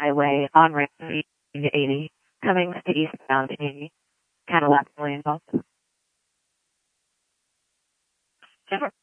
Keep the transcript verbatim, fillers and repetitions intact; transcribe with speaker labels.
Speaker 1: highway on Route eighty, coming to eastbound eighty, Cadillac Williams also. Jennifer.